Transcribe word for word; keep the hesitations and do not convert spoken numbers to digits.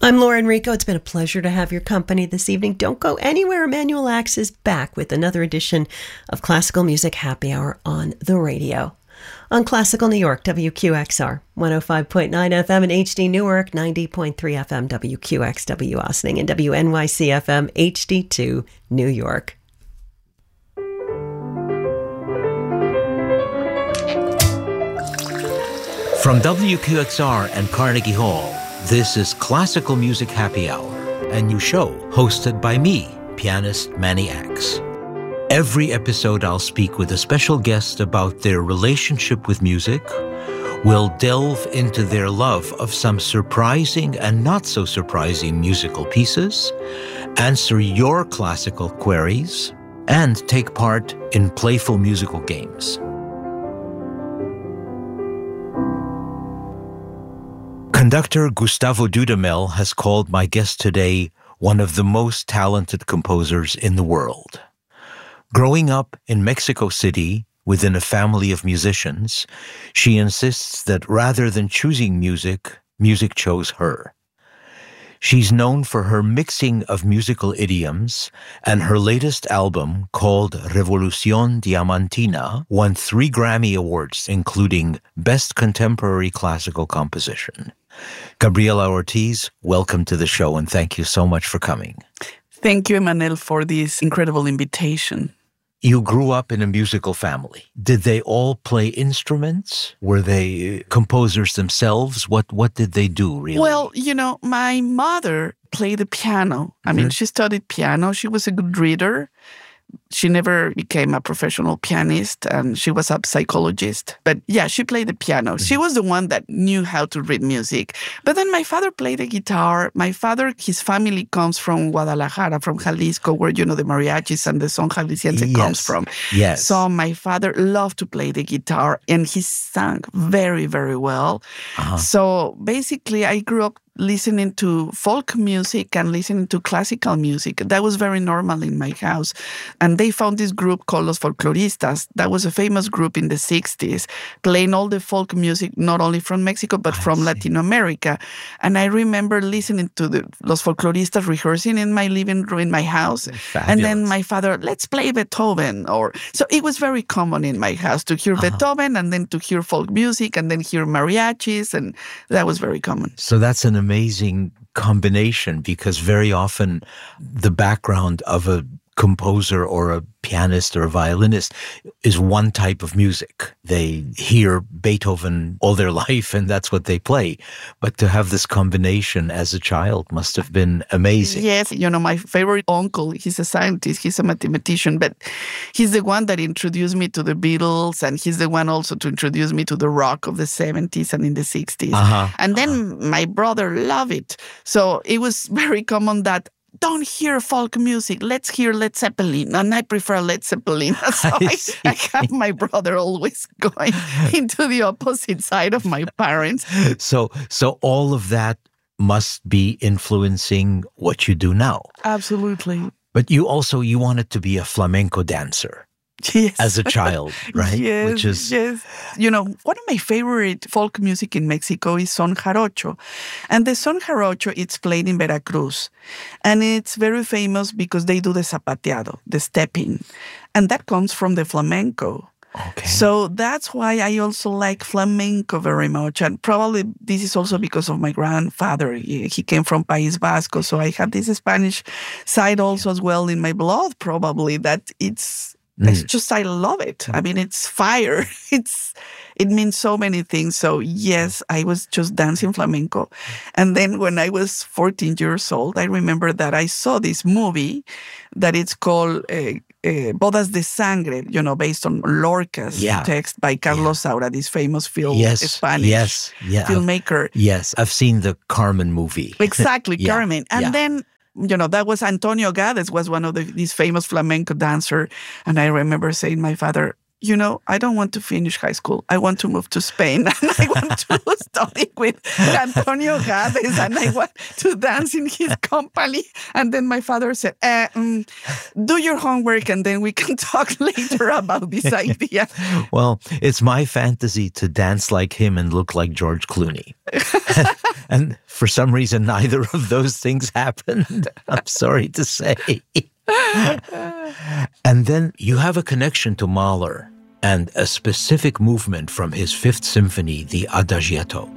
I'm Laura Enrico. It's been a pleasure to have your company this evening. Don't go anywhere. Emmanuel Axe is back with another edition of Classical Music Happy Hour on the radio. On Classical New York, W Q X R, one oh five point nine F M in H D Newark, ninety point three F M W Q X W Ossining, and W N Y C F M H D two New York. From W Q X R and Carnegie Hall, this is Classical Music Happy Hour, a new show hosted by me, pianist Manny Axe. Every episode I'll speak with a special guest about their relationship with music. We'll delve into their love of some surprising and not so surprising musical pieces, answer your classical queries, and take part in playful musical games. Conductor Gustavo Dudamel has called my guest today one of the most talented composers in the world. Growing up in Mexico City within a family of musicians, she insists that rather than choosing music, music chose her. She's known for her mixing of musical idioms, and her latest album, called Revolución Diamantina, won three Grammy Awards, including Best Contemporary Classical Composition. Gabriela Ortiz, welcome to the show, and thank you so much for coming. Thank you, Emmanuel, for this incredible invitation. You grew up in a musical family. Did they all play instruments? Were they composers themselves? What what did they do, really? Well, you know, my mother played the piano. I mm-hmm. mean, she studied piano. She was a good reader. She never became a professional pianist, and she was a psychologist. But yeah, she played the piano. Mm-hmm. She was the one that knew how to read music. But then my father played the guitar. My father, his family comes from Guadalajara, from Jalisco, where, you know, the mariachis and the son jalisciense yes. comes from. Yes. So my father loved to play the guitar, and he sang very, very well. Uh-huh. So basically, I grew up listening to folk music and listening to classical music. That was very normal in my house. And they found this group called Los Folcloristas. That was a famous group in the sixties, playing all the folk music, not only from Mexico, but I from see. Latin America. And I remember listening to the Los Folcloristas rehearsing in my living room, in my house. Fabulous. And then my father, let's play Beethoven. Or So it was very common in my house to hear uh-huh. Beethoven and then to hear folk music and then hear mariachis. And that was very common. So that's an amazing combination, because very often the background of a composer or a pianist or a violinist is one type of music. They hear Beethoven all their life and that's what they play. But to have this combination as a child must have been amazing. Yes, you know, my favorite uncle, he's a scientist, he's a mathematician, but he's the one that introduced me to the Beatles, and he's the one also to introduce me to the rock of the seventies and in the sixties. Uh-huh. And then uh-huh. my brother loved it. So it was very common that don't hear folk music, let's hear Led Zeppelin. And I prefer Led Zeppelin. So I, I, I have my brother always going into the opposite side of my parents. So, so all of that must be influencing what you do now. Absolutely. But you also, you wanted to be a flamenco dancer. Yes. As a child, right? Yes, Which is... yes. You know, one of my favorite folk music in Mexico is son jarocho. And the son jarocho, it's played in Veracruz. And it's very famous because they do the zapateado, the stepping. And that comes from the flamenco. Okay. So that's why I also like flamenco very much. And probably this is also because of my grandfather. He, he came from País Vasco. So I have this Spanish side also as well in my blood, probably, that it's... It's just, I love it. I mean, it's fire. It's, it means so many things. So yes, I was just dancing flamenco. And then when I was fourteen years old, I remember that I saw this movie that it's called uh, uh, Bodas de Sangre, you know, based on Lorca's yeah. text by Carlos yeah. Saura, this famous film, yes. Spanish yes. Yeah. filmmaker. I've, yes, I've seen the Carmen movie. Exactly, yeah. Carmen. And yeah. then you know, that was Antonio Gades was one of the, these famous flamenco dancer. And I remember saying, my father, you know, I don't want to finish high school. I want to move to Spain. And I want to study with Antonio Gades. And I want to dance in his company. And then my father said, eh, mm, do your homework and then we can talk later about this idea. Well, it's my fantasy to dance like him and look like George Clooney. and, and for some reason, neither of those things happened. I'm sorry to say. And then you have a connection to Mahler and a specific movement from his Fifth Symphony, the Adagietto.